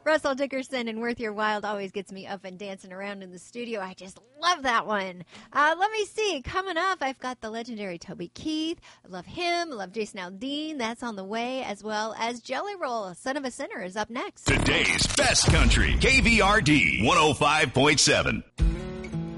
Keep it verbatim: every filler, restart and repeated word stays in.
Russell Dickerson and Worth Your Wild always gets me up and dancing around in the studio. I just love that one. Uh, let me see. Coming up, I've got the legendary Toby Keith. I love him. I love Jason Aldean. That's on the way, as well as Jelly Roll. Son of a Sinner is up next. Today's best country. K V R D one oh five point seven.